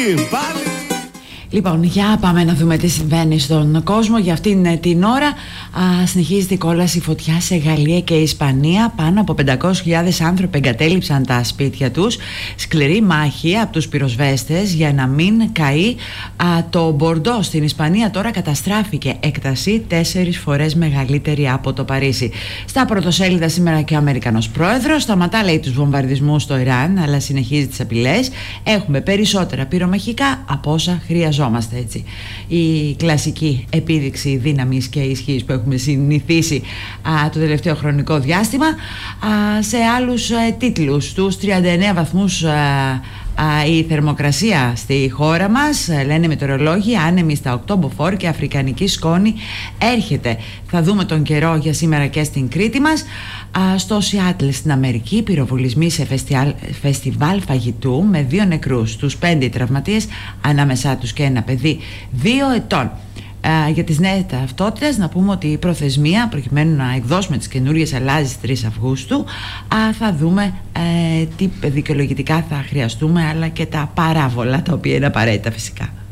πάλι. Λοιπόν, για πάμε να δούμε τι συμβαίνει στον κόσμο. Για αυτήν την ώρα συνεχίζεται η κόλαση φωτιά σε Γαλλία και Ισπανία. Πάνω από 500.000 άνθρωποι εγκατέλειψαν τα σπίτια τους. Σκληρή μάχη από τους πυροσβέστες για να μην καεί το Μπορντό. Στην Ισπανία τώρα καταστράφηκε, έκταση 4 φορές μεγαλύτερη από το Παρίσι. Στα πρωτοσέλιδα σήμερα και ο Αμερικανός πρόεδρος σταματά, λέει, τους βομβαρδισμούς στο Ιράν, αλλά συνεχίζει τις απειλές. Έχουμε περισσότερα πυρομαχικά από όσα χρειαζόμαστε. Έτσι. Η κλασική επίδειξη δύναμης και ισχύς που έχουμε συνηθίσει το τελευταίο χρονικό διάστημα. Σε άλλους τίτλους, τους 39 βαθμούς η θερμοκρασία στη χώρα μας, λένε μετεωρολόγοι, άνεμη στα 8 μποφόρ και αφρικανική σκόνη έρχεται. Θα δούμε τον καιρό για σήμερα και στην Κρήτη μας. Στο Σιάτλ στην Αμερική, πυροβολισμοί σε φεστιβάλ φαγητού με 2 νεκρούς, τους 5 τραυματίες, ανάμεσά τους και ένα παιδί 2 ετών. Για τις νέες ταυτότητες να πούμε ότι η προθεσμία προκειμένου να εκδώσουμε τις καινούριες αλλάζει στις 3 Αυγούστου. Θα δούμε τι δικαιολογητικά θα χρειαστούμε, αλλά και τα παράβολα, τα οποία είναι απαραίτητα φυσικά.